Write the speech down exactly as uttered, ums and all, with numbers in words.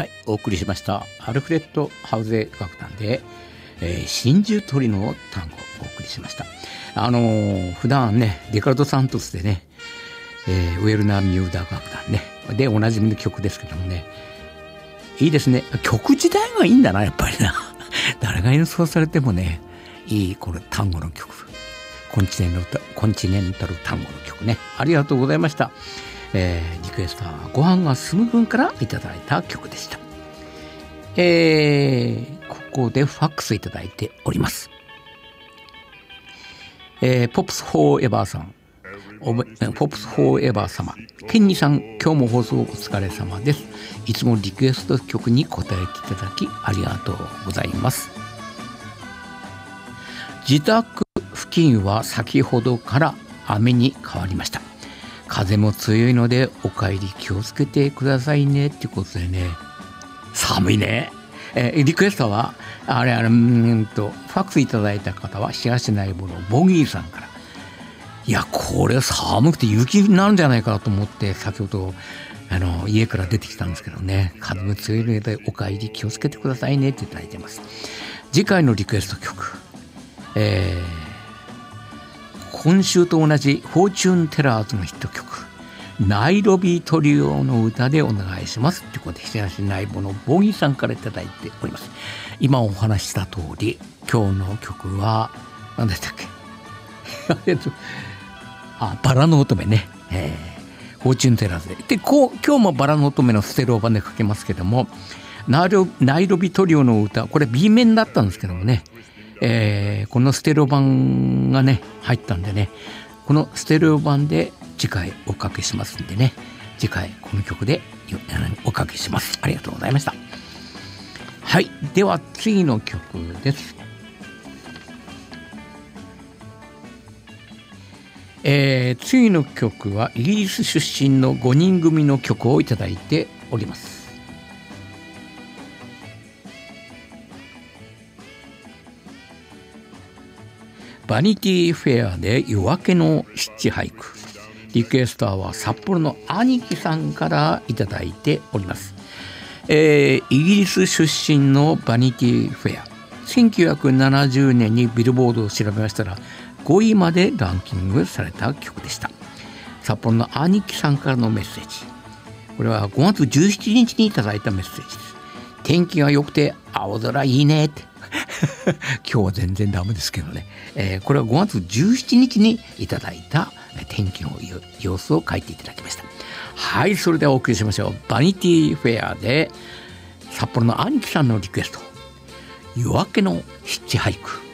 はい、お送りしましたアルフレッド・ハウゼ楽団で、えー、真珠鳥の単語をお送りしました。あのー、普段ねリカルド・サントスでね、えー、ウェルナー・ミューダ楽団ねでおなじみの曲ですけどもね、いいですね。曲自体がいいんだなやっぱりな誰が演奏されてもねいいこれ単語の曲、コンチネンタル、コンチネンタル単語の曲ね。ありがとうございました。えー、リクエストはご飯が進む分からいただいた曲でした。えー、ここでファックスいただいております。えー、ポップスフォーエバーさん、ポップスフォーエバー様、ケンニさん、今日も放送お疲れ様です。いつもリクエスト曲に答えていただきありがとうございます。自宅付近は先ほどから雨に変わりました。風も強いのでお帰り気をつけてくださいねってことでね、寒いね。えー、リクエストはあれあれうんとファックスいただいた方は東内部のボギーさんから、いやこれ寒くて雪になるんじゃないかなと思って先ほどあの家から出てきたんですけどね、風も強いのでお帰り気をつけてくださいねっていただいてます。次回のリクエスト曲、えー今週と同じフォーチュンテラーズのヒット曲ナイロビトリオの歌でお願いしますってことで東内部のボギーさんからいただいております。今お話しした通り今日の曲は何でしたっけあバラの乙女ね、えー、フォーチュンテラーズででこう今日もバラの乙女のステレオ版でかけますけども、ナイロ、ナイロビトリオの歌これ B 面だったんですけどもね、えー、このステレオ版がね入ったんでね、このステレオ版で次回おかけしますんでね、次回この曲でおかけします。ありがとうございました。はい、では次の曲です。えー、次の曲はイギリス出身のごにん組の曲をいただいております。バニティフェアで夜明けの七俳句、リクエストは札幌の兄貴さんからいただいております。えー、イギリス出身のバニティフェア、せんきゅうひゃくななじゅうねんにビルボードを調べましたらごいまでランキングされた曲でした。札幌の兄貴さんからのメッセージ、これはごがつじゅうしちにちにいただいたメッセージです。天気が良くて青空いいねって今日は全然ダメですけどね、えー、これはごがつじゅうしちにちにいただいた天気の様子を書いていただきました。はい、それではお送りしましょう。バニティフェアで札幌の兄貴さんのリクエスト、夜明けの七俳句。